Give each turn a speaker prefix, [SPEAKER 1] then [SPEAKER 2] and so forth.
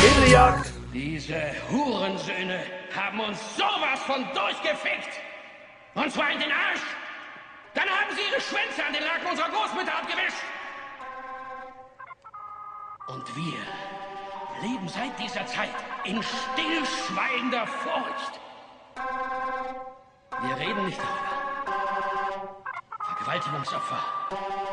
[SPEAKER 1] Juwelenjagd?
[SPEAKER 2] Diese Hurensöhne haben uns sowas von durchgefickt. Und zwar in den Arsch. Dann haben sie ihre Schwänze an den Laken unserer Großmütter abgewischt. Und wir leben seit dieser Zeit in stillschweigender Furcht. Wir reden nicht darüber. Vergewaltigungsopfer